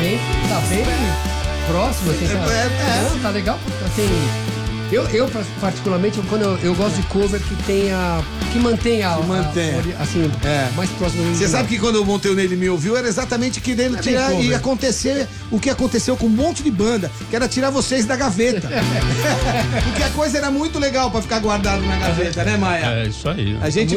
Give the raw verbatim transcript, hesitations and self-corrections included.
bem, tá bem próximo, assim, tá, É, é. tá legal, assim, eu, eu particularmente, quando eu, eu gosto de cover que tenha, que mantenha, Que mantenha. a, assim, É. mais próximo do Você original. sabe que quando eu montei o Nele Me Ouviu, era exatamente que dele É tirar bem e cover. acontecer o que aconteceu com um monte de banda, que era tirar vocês da gaveta. Porque a coisa era muito legal pra ficar guardado na gaveta, né, Maia? É isso aí. A gente